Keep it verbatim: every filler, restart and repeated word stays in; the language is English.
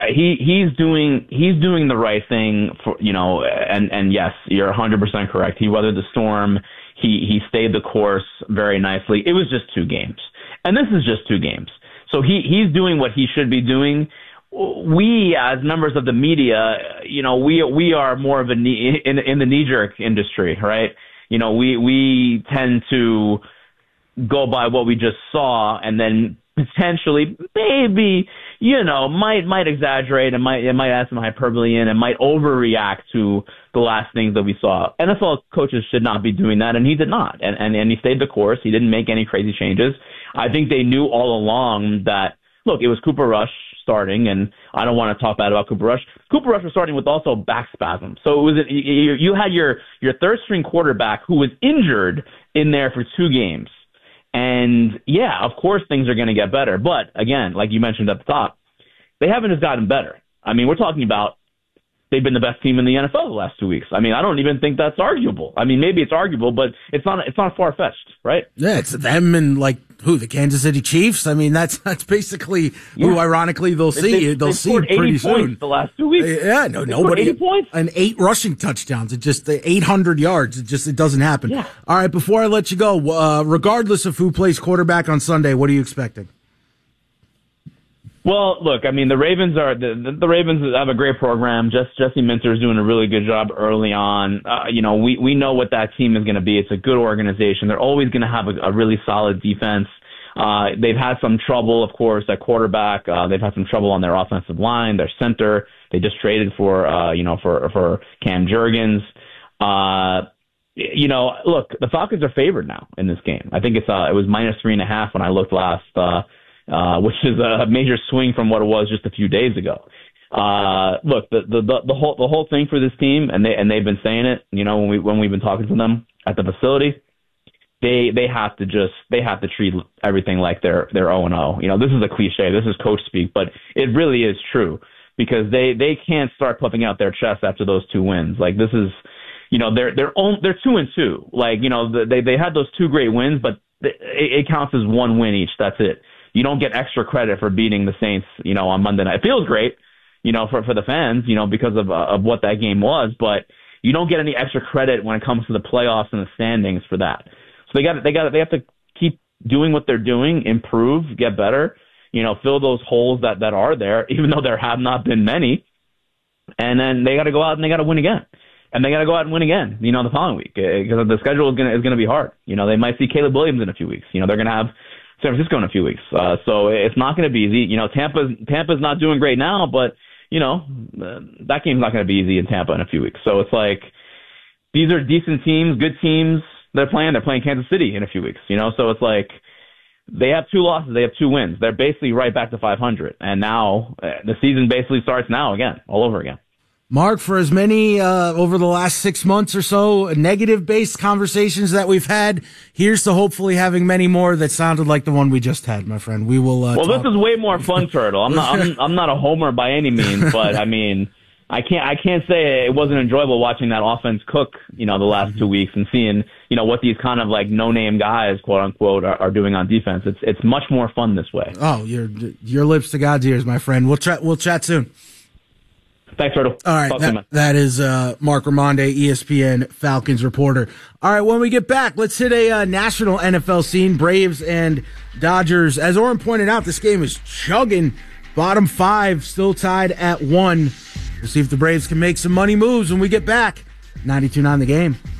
he he's doing he's doing the right thing for you know, and and yes, you're one hundred percent correct. He weathered the storm. He he stayed the course very nicely. It was just two games, and this is just two games. So he he's doing what he should be doing. We, as members of the media, you know, we we are more of a knee, in in the knee jerk industry, right? You know, we we tend to go by what we just saw, and then potentially, maybe, you know, might might exaggerate and might it might add some hyperbole in and might overreact to the last things that we saw. N F L coaches should not be doing that, and he did not. And and, and he stayed the course. He didn't make any crazy changes. I think they knew all along that, look, it was Cooper Rush starting, and I don't want to talk bad about Cooper Rush. Cooper Rush was starting with also back spasm. So it was you, you had your, your third-string quarterback who was injured in there for two games. And, yeah, of course things are going to get better. But, again, like you mentioned at the top, they haven't just gotten better. I mean, we're talking about they've been the best team in the N F L the last two weeks. I mean, I don't even think that's arguable. I mean, maybe it's arguable, but it's not it's not far-fetched, right? Yeah, it's them and, like, who, the Kansas City Chiefs? I mean, that's that's basically yeah. who, ironically, they'll they, see. They, they'll they see pretty soon. The last two weeks. Yeah, no, they nobody. eighty points. And eight rushing touchdowns. It just the eight hundred yards. It just it doesn't happen. Yeah. All right, before I let you go, uh, regardless of who plays quarterback on Sunday, what are you expecting? Well, look, I mean, the Ravens are the, the Ravens have a great program. Just Jesse Minter is doing a really good job early on. Uh, you know, we we know what that team is going to be. It's a good organization. They're always going to have a, a really solid defense. Uh, they've had some trouble, of course, at quarterback. Uh, they've had some trouble on their offensive line, their center. They just traded for, uh, you know, for, for Cam Jurgens. Uh, you know, look, the Falcons are favored now in this game. I think it's, uh, it was minus three and a half when I looked last, uh, uh, which is a major swing from what it was just a few days ago. Uh, look, the, the, the, the whole, the whole thing for this team, and they, and they've been saying it, you know, when we, when we've been talking to them at the facility, They they have to just they have to treat everything like they're they're oh and oh. You know, this is a cliche, this is coach speak, but it really is true because they, they can't start puffing out their chest after those two wins. Like this is, you know, they're they're own, they're two and two. Like you know they they had those two great wins, but it, it counts as one win each. That's it. You don't get extra credit for beating the Saints, you know, on Monday night. It feels great, you know, for for the fans, you know, because of uh, of what that game was, but you don't get any extra credit when it comes to the playoffs and the standings for that. So they got they got they have to keep doing what they're doing, improve, get better, you know, fill those holes that, that are there, even though there have not been many. And then they got to go out and they got to win again, and they got to go out and win again, you know, the following week because the schedule is gonna is gonna be hard. You know, they might see Caleb Williams in a few weeks. You know, they're gonna have San Francisco in a few weeks. Uh, so it's not gonna be easy. You know, Tampa's Tampa's not doing great now, but you know uh, that game's not gonna be easy in Tampa in a few weeks. So it's like these are decent teams, good teams. They're playing. They're playing Kansas City in a few weeks, you know. So it's like they have two losses. They have two wins. They're basically right back to five hundred, and now uh, the season basically starts now again, all over again. Mark, for as many uh, over the last six months or so negative-based conversations that we've had, here's to hopefully having many more that sounded like the one we just had, my friend. We will. Uh, well, talk. This is way more fun, Turtle. I'm not. I'm, I'm not a homer by any means, but I mean. I can't I can't say it wasn't enjoyable watching that offense cook, you know, the last two weeks and seeing, you know, what these kind of like no-name guys, quote unquote, are, are doing on defense. It's it's much more fun this way. Oh, your your lips to God's ears, my friend. We'll chat we'll chat soon. Thanks, Turtle. All right, that, that is uh, Mark Ramonde, E S P N Falcons reporter. All right, when we get back, let's hit a uh, national N F L scene. Braves and Dodgers. As Oren pointed out, this game is chugging. Bottom five still tied at one. We'll see if the Braves can make some money moves when we get back. ninety-two point nine The Game.